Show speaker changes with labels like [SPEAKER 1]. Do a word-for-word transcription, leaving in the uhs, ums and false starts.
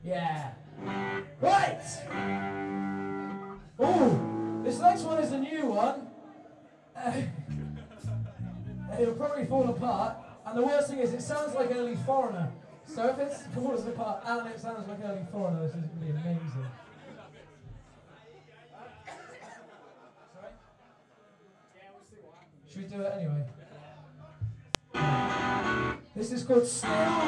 [SPEAKER 1] Yeah. Right! Oh, this next one is a new one. Uh, it'll probably fall apart. And the worst thing is, it sounds like Early Foreigner. So if it falls apart and it sounds like Early Foreigner, this is going to be amazing. Sorry? Should we do it anyway? This is called Still.